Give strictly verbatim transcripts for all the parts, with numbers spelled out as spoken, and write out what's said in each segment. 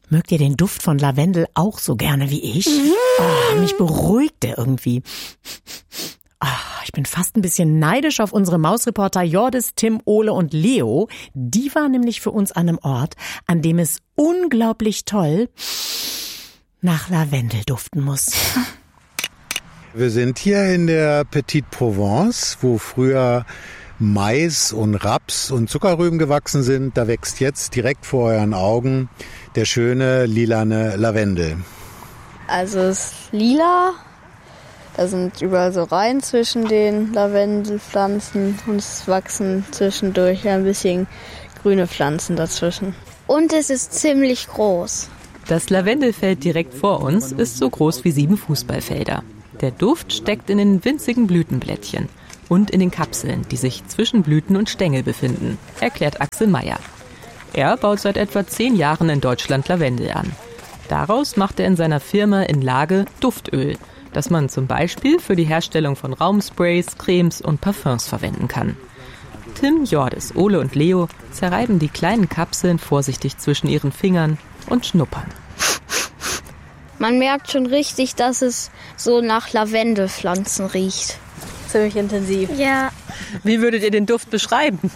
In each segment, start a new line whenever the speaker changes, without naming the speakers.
Mögt ihr den Duft von Lavendel auch so gerne wie ich? Mhm. Oh, mich beruhigt der irgendwie. Oh, ich bin fast ein bisschen neidisch auf unsere Mausreporter Jordis, Tim, Ole und Leo. Die waren nämlich für uns an einem Ort, an dem es unglaublich toll nach Lavendel duften muss.
Wir sind hier in der Petite Provence, wo früher Mais und Raps und Zuckerrüben gewachsen sind. Da wächst jetzt direkt vor euren Augen der schöne lilane Lavendel.
Also es ist lila, da sind überall so Reihen zwischen den Lavendelpflanzen und es wachsen zwischendurch ein bisschen grüne Pflanzen dazwischen.
Und es ist ziemlich groß.
Das Lavendelfeld direkt vor uns ist so groß wie sieben Fußballfelder. Der Duft steckt in den winzigen Blütenblättchen und in den Kapseln, die sich zwischen Blüten und Stängel befinden, erklärt Axel Meyer. Er baut seit etwa zehn Jahren in Deutschland Lavendel an. Daraus macht er in seiner Firma in Lage Duftöl, das man zum Beispiel für die Herstellung von Raumsprays, Cremes und Parfums verwenden kann. Tim, Jordis, Ole und Leo zerreiben die kleinen Kapseln vorsichtig zwischen ihren Fingern und schnuppern.
Man merkt schon richtig, dass es so nach Lavendelpflanzen riecht.
Ziemlich intensiv.
Ja.
Wie würdet ihr den Duft beschreiben?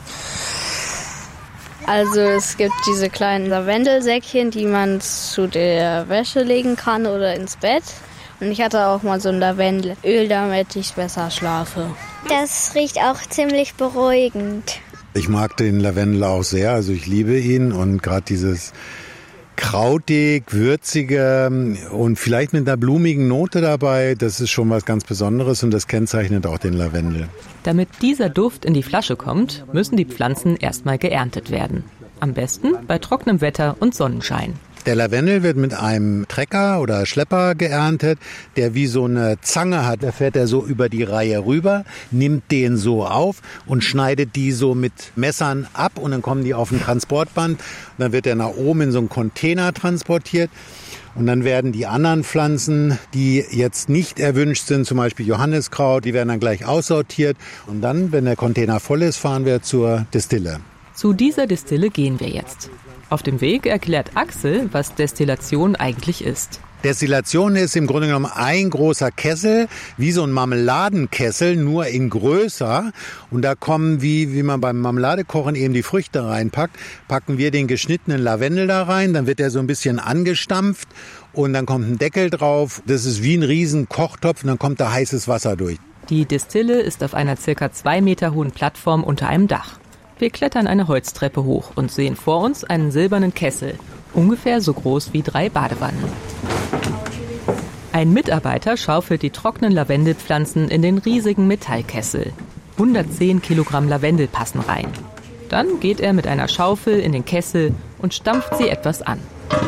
Also es gibt diese kleinen Lavendelsäckchen, die man zu der Wäsche legen kann oder ins Bett. Und ich hatte auch mal so ein Lavendelöl, damit ich besser schlafe.
Das riecht auch ziemlich beruhigend.
Ich mag den Lavendel auch sehr, also ich liebe ihn und gerade dieses krautig, würzige und vielleicht mit einer blumigen Note dabei, das ist schon was ganz Besonderes und das kennzeichnet auch den Lavendel.
Damit dieser Duft in die Flasche kommt, müssen die Pflanzen erstmal geerntet werden. Am besten bei trockenem Wetter und Sonnenschein.
Der Lavendel wird mit einem Trecker oder Schlepper geerntet, der wie so eine Zange hat. Da fährt er so über die Reihe rüber, nimmt den so auf und schneidet die so mit Messern ab und dann kommen die auf ein Transportband. Und dann wird er nach oben in so einen Container transportiert. Und dann werden die anderen Pflanzen, die jetzt nicht erwünscht sind, zum Beispiel Johanniskraut, die werden dann gleich aussortiert. Und dann, wenn der Container voll ist, fahren wir zur Destille.
Zu dieser Destille gehen wir jetzt. Auf dem Weg erklärt Axel, was Destillation eigentlich ist.
Destillation ist im Grunde genommen ein großer Kessel, wie so ein Marmeladenkessel, nur in größer. Und da kommen, wie, wie man beim Marmeladekochen eben die Früchte reinpackt, packen wir den geschnittenen Lavendel da rein. Dann wird er so ein bisschen angestampft und dann kommt ein Deckel drauf. Das ist wie ein riesen Kochtopf und dann kommt da heißes Wasser durch.
Die Destille ist auf einer circa zwei Meter hohen Plattform unter einem Dach. Wir klettern eine Holztreppe hoch und sehen vor uns einen silbernen Kessel, ungefähr so groß wie drei Badewannen. Ein Mitarbeiter schaufelt die trockenen Lavendelpflanzen in den riesigen Metallkessel. hundertzehn Kilogramm Lavendel passen rein. Dann geht er mit einer Schaufel in den Kessel und stampft sie etwas an.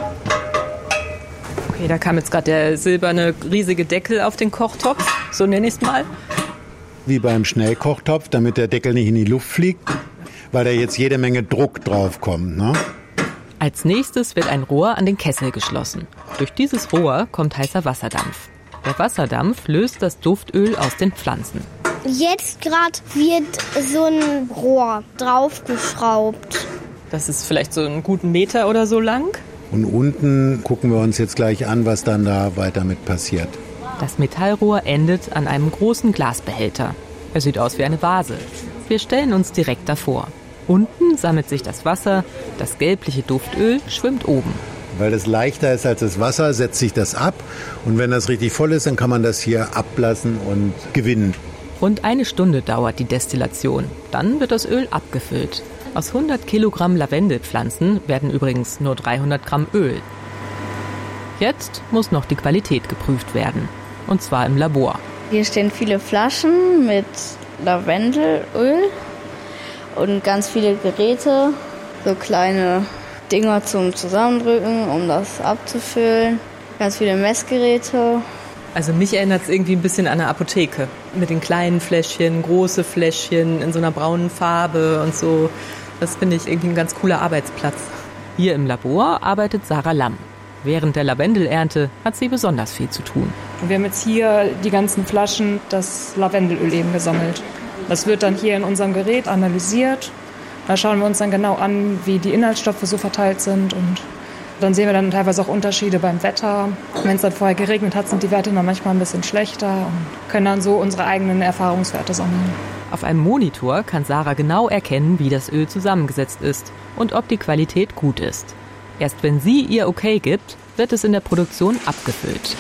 Okay, da kam jetzt gerade der silberne riesige Deckel auf den Kochtopf, so nenne ich es mal.
Wie beim Schnellkochtopf, damit der Deckel nicht in die Luft fliegt, weil da jetzt jede Menge Druck drauf kommt, ne?
Als nächstes wird ein Rohr an den Kessel geschlossen. Durch dieses Rohr kommt heißer Wasserdampf. Der Wasserdampf löst das Duftöl aus den Pflanzen.
Jetzt gerade wird so ein Rohr draufgeschraubt.
Das ist vielleicht so einen guten Meter oder so lang.
Und unten gucken wir uns jetzt gleich an, was dann da weiter mit passiert.
Das Metallrohr endet an einem großen Glasbehälter. Er sieht aus wie eine Vase. Wir stellen uns direkt davor. Unten sammelt sich das Wasser, das gelbliche Duftöl schwimmt oben.
Weil das leichter ist als das Wasser, setzt sich das ab. Und wenn das richtig voll ist, dann kann man das hier ablassen und gewinnen.
Rund eine Stunde dauert die Destillation. Dann wird das Öl abgefüllt. Aus hundert Kilogramm Lavendelpflanzen werden übrigens nur dreihundert Gramm Öl. Jetzt muss noch die Qualität geprüft werden. Und zwar im Labor.
Hier stehen viele Flaschen mit Lavendelöl und ganz viele Geräte, so kleine Dinger zum Zusammendrücken, um das abzufüllen. Ganz viele Messgeräte.
Also mich erinnert es irgendwie ein bisschen an eine Apotheke. Mit den kleinen Fläschchen, große Fläschchen in so einer braunen Farbe und so. Das finde ich irgendwie ein ganz cooler Arbeitsplatz. Hier im Labor arbeitet Sarah Lamm. Während der Lavendelernte hat sie besonders viel zu tun.
Wir haben jetzt hier die ganzen Flaschen das Lavendelöl eben gesammelt. Das wird dann hier in unserem Gerät analysiert. Da schauen wir uns dann genau an, wie die Inhaltsstoffe so verteilt sind und Dann sehen wir dann teilweise auch Unterschiede beim Wetter. Wenn es dann vorher geregnet hat, sind die Werte dann manchmal ein bisschen schlechter und können dann so unsere eigenen Erfahrungswerte sammeln.
Auf einem Monitor kann Sarah genau erkennen, wie das Öl zusammengesetzt ist und ob die Qualität gut ist. Erst wenn sie ihr Okay gibt, wird es in der Produktion abgefüllt.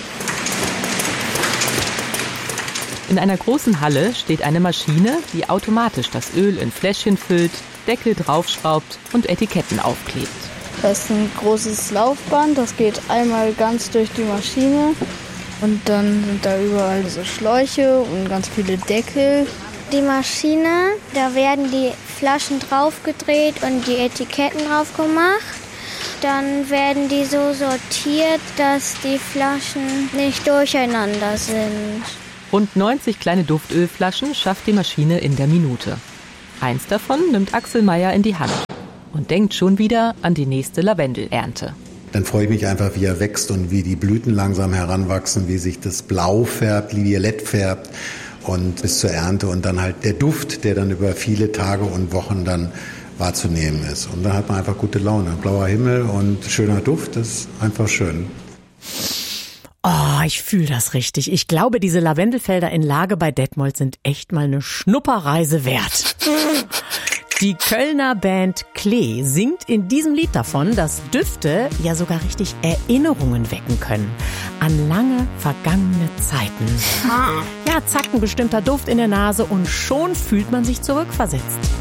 In einer großen Halle steht eine Maschine, die automatisch das Öl in Fläschchen füllt, Deckel draufschraubt und Etiketten aufklebt.
Das ist ein großes Laufband, das geht einmal ganz durch die Maschine und dann sind da überall so Schläuche und ganz viele Deckel.
Die Maschine, da werden die Flaschen draufgedreht und die Etiketten drauf gemacht. Dann werden die so sortiert, dass die Flaschen nicht durcheinander sind.
Rund neunzig kleine Duftölflaschen schafft die Maschine in der Minute. Eins davon nimmt Axel Meyer in die Hand und denkt schon wieder an die nächste Lavendelernte.
Dann freue ich mich einfach, wie er wächst und wie die Blüten langsam heranwachsen, wie sich das Blau färbt, violett färbt und bis zur Ernte und dann halt der Duft, der dann über viele Tage und Wochen dann wahrzunehmen ist. Und dann hat man einfach gute Laune. Blauer Himmel und schöner Duft, das ist einfach schön.
Oh, ich fühle das richtig. Ich glaube, diese Lavendelfelder in Lage bei Detmold sind echt mal eine Schnupperreise wert. Die Kölner Band Klee singt in diesem Lied davon, dass Düfte ja sogar richtig Erinnerungen wecken können. An lange vergangene Zeiten. Ja, zack, ein bestimmter Duft in der Nase und schon fühlt man sich zurückversetzt.